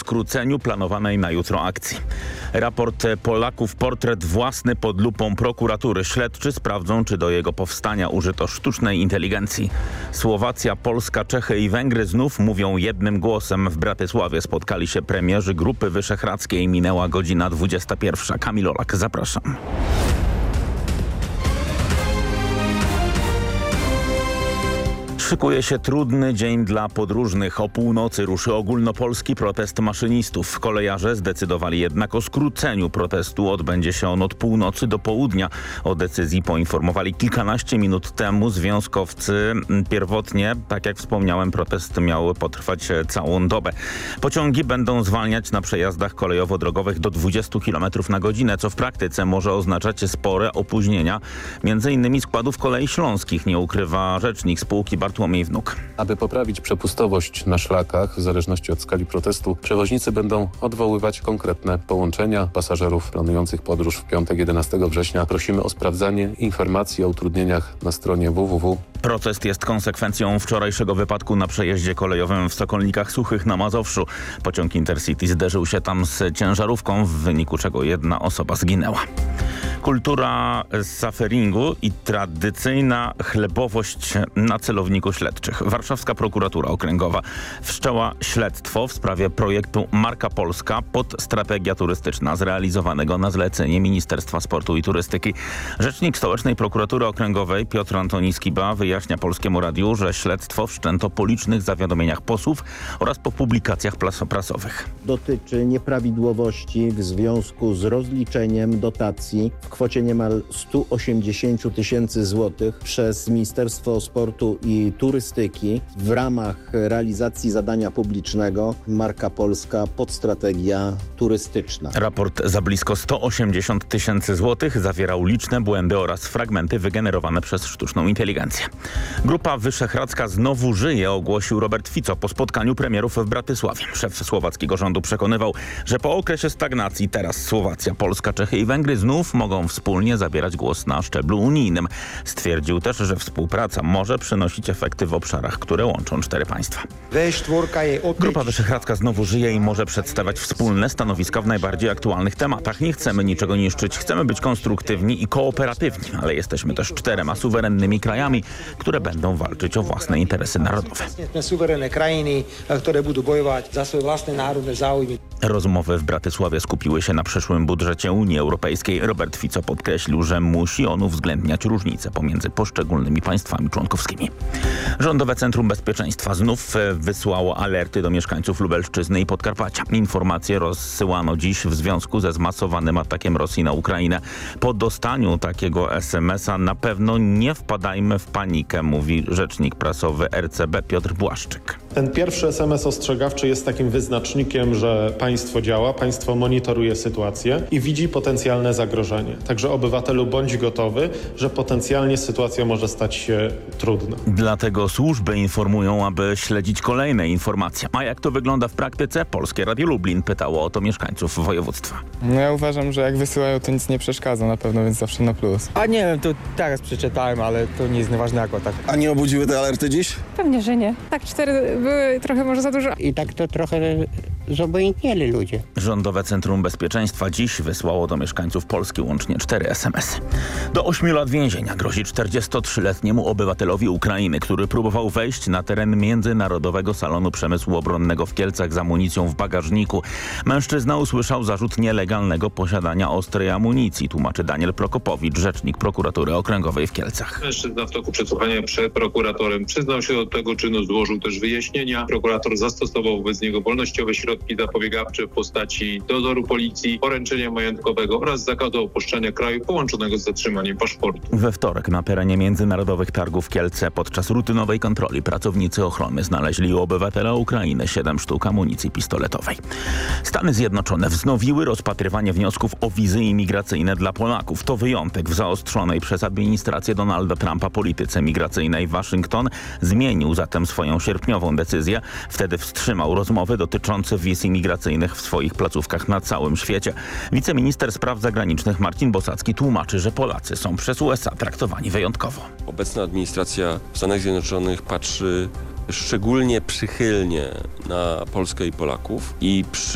skróceniu planowanej na jutro akcji. Raport Polaków, portret własny pod lupą prokuratury. Śledczy sprawdzą, czy do jego powstania użyto sztucznej inteligencji. Słowacja, Polska, Czechy i Węgry znów mówią jednym głosem. W Bratysławie spotkali się premierzy Grupy Wyszehradzkiej. Minęła godzina 21. Kamil Olak, zapraszam. Szykuje się trudny dzień dla podróżnych. O północy ruszy ogólnopolski protest maszynistów. Kolejarze zdecydowali jednak o skróceniu protestu. Odbędzie się on od północy do południa. O decyzji poinformowali kilkanaście minut temu związkowcy. Pierwotnie, tak jak wspomniałem, protest miał potrwać całą dobę. Pociągi będą zwalniać na przejazdach kolejowo-drogowych do 20 km na godzinę, co w praktyce może oznaczać spore opóźnienia. Między innymi składów Kolei Śląskich, nie ukrywa rzecznik spółki Bartłomiej Wnuk. Aby poprawić przepustowość na szlakach, w zależności od skali protestu, przewoźnicy będą odwoływać konkretne połączenia pasażerów planujących podróż w piątek 11 września. Prosimy o sprawdzanie informacji o utrudnieniach na stronie www. Protest jest konsekwencją wczorajszego wypadku na przejeździe kolejowym w Sokolnikach Suchych na Mazowszu. Pociąg Intercity zderzył się tam z ciężarówką, w wyniku czego jedna osoba zginęła. Kultura sufferingu i tradycyjna chlebowość na celowniku śledczych. Warszawska Prokuratura Okręgowa wszczęła śledztwo w sprawie projektu Marka Polska pod strategia turystyczna zrealizowanego na zlecenie Ministerstwa Sportu i Turystyki. Rzecznik Stołecznej Prokuratury Okręgowej Piotr Antoni Skiba wyjaśnia Polskiemu Radiu, że śledztwo wszczęto po licznych zawiadomieniach posłów oraz po publikacjach prasowych. Dotyczy nieprawidłowości w związku z rozliczeniem dotacji w kwocie niemal 180 tysięcy złotych przez Ministerstwo Sportu i Turystyki w ramach realizacji zadania publicznego Marka Polska podstrategia turystyczna. Raport za blisko 180 tysięcy złotych zawierał liczne błędy oraz fragmenty wygenerowane przez sztuczną inteligencję. Grupa Wyszehradzka znowu żyje, ogłosił Robert Fico po spotkaniu premierów w Bratysławie. Szef słowackiego rządu przekonywał, że po okresie stagnacji teraz Słowacja, Polska, Czechy i Węgry znów mogą wspólnie zabierać głos na szczeblu unijnym. Stwierdził też, że współpraca może przynosić efekty w obszarach, które łączą cztery państwa. Grupa Wyszehradzka znowu żyje i może przedstawiać wspólne stanowiska w najbardziej aktualnych tematach. Nie chcemy niczego niszczyć, chcemy być konstruktywni i kooperatywni, ale jesteśmy też czterema suwerennymi krajami, które będą walczyć o własne interesy narodowe. Suwerenne krajiny, które będą bojować za swoje własne narodne záujmy. Rozmowy w Bratysławie skupiły się na przyszłym budżecie Unii Europejskiej. Robert Fico podkreślił, że musi on uwzględniać różnice pomiędzy poszczególnymi państwami członkowskimi. Rządowe Centrum Bezpieczeństwa znów wysłało alerty do mieszkańców Lubelszczyzny i Podkarpacia. Informacje rozsyłano dziś w związku ze zmasowanym atakiem Rosji na Ukrainę. Po dostaniu takiego SMS-a na pewno nie wpadajmy w panikę, mówi rzecznik prasowy RCB Piotr Błaszczyk. Ten pierwszy SMS ostrzegawczy jest takim wyznacznikiem, że państwo działa, państwo monitoruje sytuację i widzi potencjalne zagrożenie. Także obywatelu bądź gotowy, że potencjalnie sytuacja może stać się trudna. Dlatego służby informują, aby śledzić kolejne informacje. A jak to wygląda w praktyce? Polskie Radio Lublin pytało o to mieszkańców województwa. No ja uważam, że jak wysyłają, to nic nie przeszkadza na pewno, więc zawsze na plus. A nie wiem, to teraz przeczytałem, ale to nie jest nieważnego tak. A nie obudziły te alerty dziś? Pewnie, że nie. Tak, 4 były trochę może za dużo. I tak to trochę zobojętnieli ludzie. Rządowe Centrum Bezpieczeństwa dziś wysłało do mieszkańców Polski łącznie 4 SMS-y. Do 8 lat więzienia grozi 43-letniemu obywatelowi Ukrainy, który próbował wejść na teren Międzynarodowego Salonu Przemysłu Obronnego w Kielcach z amunicją w bagażniku. Mężczyzna usłyszał zarzut nielegalnego posiadania ostrej amunicji, tłumaczy Daniel Prokopowicz, rzecznik Prokuratury Okręgowej w Kielcach. Mężczyzna w toku przesłuchania przed prokuratorem przyznał się do tego czynu, złożył też wyjaśnienia. Prokurator zastosował wobec niego wolnościowe środki zapobiegawcze w postaci dozoru policji, poręczenia majątkowego oraz zakazu opuszczania kraju połączonego z zatrzymaniem paszportu. We wtorek na terenie Międzynarodowych Targów Kielce podczas rutynowej kontroli pracownicy ochrony znaleźli u obywatela Ukrainy 7 sztuk amunicji pistoletowej. Stany Zjednoczone wznowiły rozpatrywanie wniosków o wizy imigracyjne dla Polaków. To wyjątek w zaostrzonej przez administrację Donalda Trumpa polityce migracyjnej. Waszyngton zmienił zatem swoją sierpniową decyzję. Wtedy wstrzymał rozmowy dotyczące wiz imigracyjnych w swoich placówkach na całym świecie. Wiceminister spraw zagranicznych Marcin Bosacki tłumaczy, że Polacy są przez USA traktowani wyjątkowo. Obecna administracja w Stanach Zjednoczonych patrzy szczególnie przychylnie na Polskę i Polaków i przy